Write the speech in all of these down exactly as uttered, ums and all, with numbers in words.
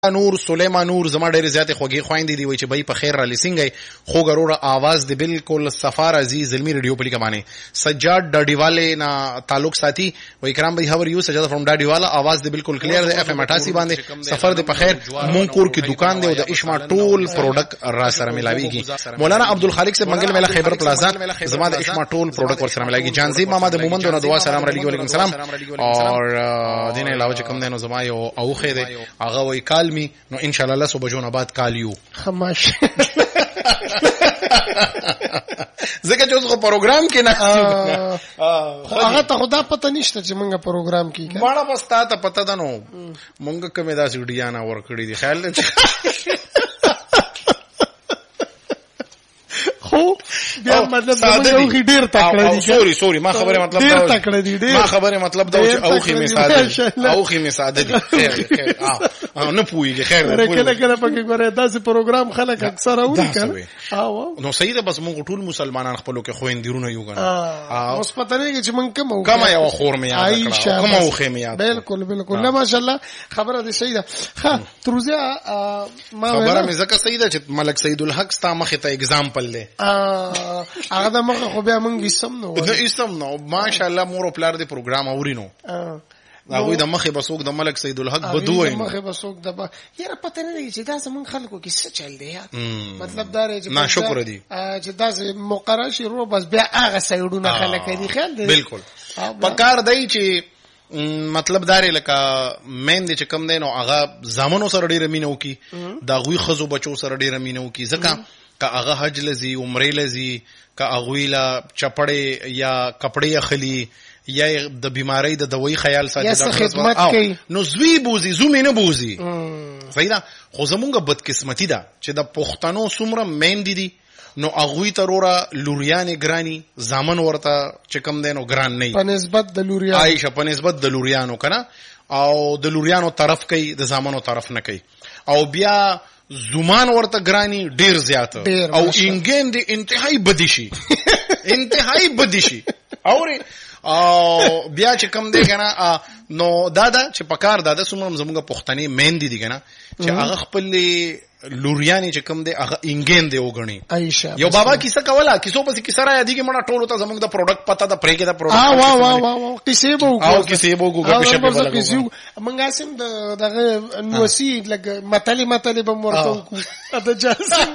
نور سلیمان نور زما ډېر زیاتې خوږې خویندې دي وایي چې بھائی په خیر را لسینګئ خوږ اروره آواز د بالکل سفار عزیز زلمی ریډیو په لیکه باندې سجاد ډاډیواله نه تعلق ساتي وایي کرام بھائی هاور یو سجاد فرام ډاډیواله آواز د بالکل کلیر دی اف ام اٹھاسی باندې سفر د په خیر مونږ کور کې دکان دی او د اشما ټول پروډکټ را سره ملاويږي مولانا عبدالخالق سے منګل میله خیبر پلازا زما د اشما ټول پروډکټ ور سره ملاويږي جانزیب ماما د مومند نو دعا سلام علیکم وعلیکم السلام اور دین علاوه چې کوم دی نو زما یو اوخه دی هغه وایي کالمی نو ان شاء الله صبح جون بعد کالیو خماش زکه چې اوس پروګرام کې نه هغه ته خدا پته نشته چې مونږه پروګرام کې ماړه بس تا ته پته ده نو مونږ کومه داسې وډیانا ور کړی دي خیال دې خو بیا مطلب زموږ یو ډیر تکړه دي سوري سوري ما خبره مطلب ډیر تکړه دي ډیر ما خبره مطلب دا چې اوخي می ساده اوخي می ساده دي خیر خیر اه نه پويږي خیر کله کله پکې ګوره داسې پروګرام خلک اکثر اوري کنه او نو صحیح ده بس موږ ټول مسلمانان خپلو کې خويندرونه یو کنه اه اوس پته نه چې مونږ کوم او کوم یو خور می یاد کړه کوم اوخي می یاد بالکل بالکل نه ماشاءالله خبره دي صحیح ده ها تروزه ما خبره می زکه صحیح ده چې ملک سید الحق ستا مخه ته اگزامپل دی هغه د مخه خو بیا مونږ سم نو نه سم نو ماشاءالله مور او پلار دې پروګرام اورینو هغه د مخه بسوک د ملک سید الحق بدوي د مخه بسوک د یاره پته نه دی چې دا زمون خلکو کې څه چل دی مطلب دا دی چې نه شکر دی چې دا مقرر شي رو بس بیا هغه سایډونه خلک دي خیال دی بالکل پکار دی چې مطلب داري لکه مین دي چې کم دی نو هغه زامنو سره ډیره مینو کی دا غوي خزو بچو سره ډیره مینو کی ځکه که هغه حج لذي عمره لذي که هغه لا چپړې یا کپړې اخلي یا د بیماری د دوی خیال ساتي دا خدمت کوي نو زوی بوزي زومې نه بوزي صحیح ده خو زمونږ بدقسمتي ده چې د پښتنو څومره مین دي دي نو هغوی ترورا لوریان ګرانی زامن ورته چې کم دی نو ګران نه په نسبت د لوریانو عائشه په نسبت د لوریانو کنه او د لوریانو طرف کوي د زامنو طرف نه کوي او بیا زمان ورته ګرانی ډیر زیات او انګین دی انتهایی بدیشي انتهایی بدیشي اوري او بیا چې کم دی کنه نو دادا چې پکار دادا سمم زموږه پښتني مین دي دي کنه چې هغه خپل لوریانی چې کم دی هغه انګین دی وګڼي عائشہ یو بابا کیسه کوله کیسو پس کیسه را یادی کې مړه ټولو ته زموږ د پروډکټ پتا د پرې کې د پروډکټ اه واه واه واه کیسه بو او کیسه بو ګوګل په شپه بلګو منګه سم د دغه نوسی لګ متلی متلی به ورته کو اته جاسم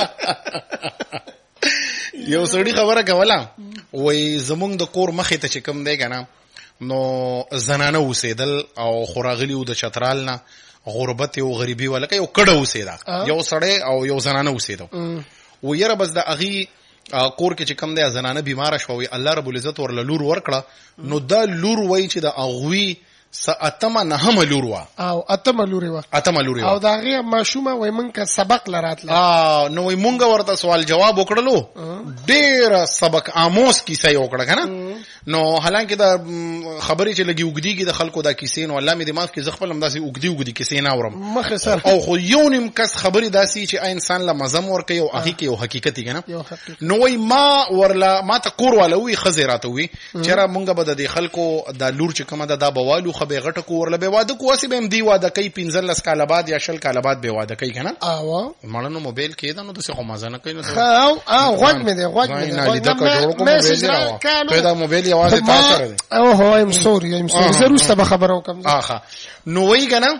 یو سړی خبره کوله وای زمونږ د کور مخې ته چې کم دی کنه نو زنانه اوسېدل او خوراغلی او د چترال نه غربت او غریبي ولکه یو کډه اوسېدا یو سړی او یو زنانه اوسېدو و یره بس د اغي کور کې چې کم دی زنانه بیمار شوې الله رب العزت ورله لور ورکړه نو دا لور وای چې د اغوي س اتمه نه هم لور وا او اتمه لور وا اتمه لور وا او دا غي ماشومه وای مونږه سبق لراتله اه نو وای مونږه ورته سوال جواب وکړلو ډیر سبق آموس کیسه یو کړه کنه نو حالانکه دا خبرې چې لګي وګديږي د خلکو دا کیسې نو الله می دماغ کې زخپل هم داسې وګدي وګدي کیسې نه اورم مخه سر او خو یو نیم کس خبرې داسې چې انسان له مزم ور کوي او هغه کې یو حقیقت کنه نو وای ما ورلا ما ته کور والوي خزيراته وي چېرې مونږه به د خلکو دا لور چې کومه دا بوالو خبي غټه کو ورله به واده کو اسی به ام دی واده کوي پنځل لس کال بعد یا شل کال بعد به واده کوي کنه او مړنو موبایل کې دا نو د څه خو مزه نه کوي نو او او غوږ مې دی غوږ مې دی میسج را ته دا موبایل یوازې تاسو سره دی او هو ایم سوري ایم سوري زه روسته به خبرو کوم اخه نو وای کنه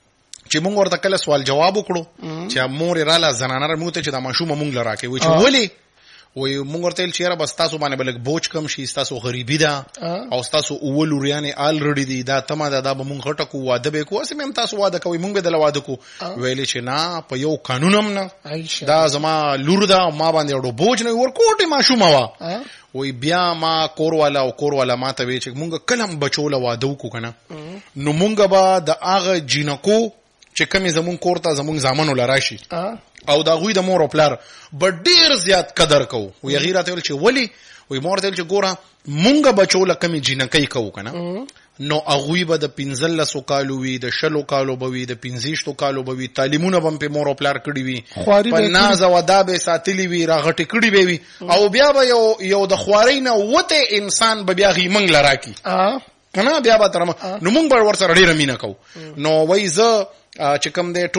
چې مونږ ورته کله سوال جواب وکړو چې مور رااله زنانه رموته چې دا ماشوم مونږ لرا کوي چې ولی وای مونږ ورته چیرې بس تاسو باندې بلک بوج کم شي تاسو غریبی ده او تاسو اولوریانه الریډي دي دا تمه دا د مونږ غټه کو واده به کو اسې مم تاسو واده کوي مونږ به د واده کو ویلې چې نه په یو قانونم نه دا زما لور ده ما باندې وړو بوج نه ور کوټه ماشومه وا وای بیا ما کور والا او کور والا ما ته وی چې مونږ کلم بچول واده کو کنه نو مونږ به د اغه جینکو چې کمی زمون کور ته زمون زامنو لراشي او دا غوی د مور او پلار ډیر زیات قدر کوو وی غیرت ول چې ولی وی مور ته چې ګوره مونږ بچول کمی جینکې کوو کنه نو اغوی به د پنځل سو کالو وی د شلو کالو بوي د پنځیشتو کالو بوي تعلیمونه بم په مور او پلار کړی وی په ناز او ادب ساتلی وی راغټی کړی وی او بیا به یو یو د خواري نه وته انسان به بیا غي منګ لراکی کنه بیا به تر نو مونږ به ور سره ډیر مینه کو نو وای ز چې کوم دې